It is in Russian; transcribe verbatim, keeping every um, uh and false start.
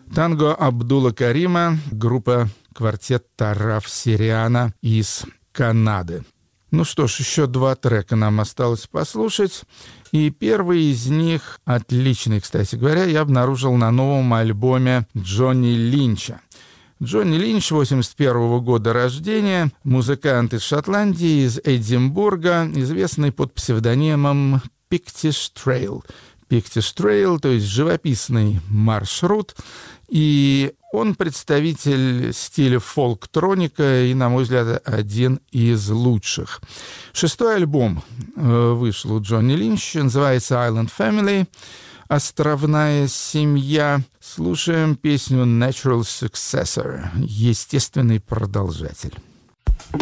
Танго Абдула Карима, группа «Квартет Тараф Сириана» из Канады. Ну что ж, еще два трека нам осталось послушать. И первый из них, отличный, кстати говоря, я обнаружил на новом альбоме Джонни Линча. Джонни Линч, восемьдесят первого года рождения, музыкант из Шотландии, из Эдинбурга, известный под псевдонимом Pictish Trail. Pictish Trail, то есть живописный маршрут. И он представитель стиля фолктроника и, на мой взгляд, один из лучших. Шестой альбом вышел у Джонни Линча, называется Island Family, «Островная семья». Слушаем песню Natural Successor, естественный продолжатель.